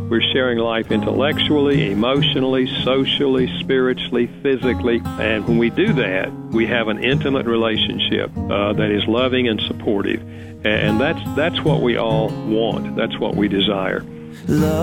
We're sharing life intellectually, emotionally, socially, spiritually, physically. And when we do that, we have an intimate relationship that is loving and supportive. And that's what we all want. That's what we desire.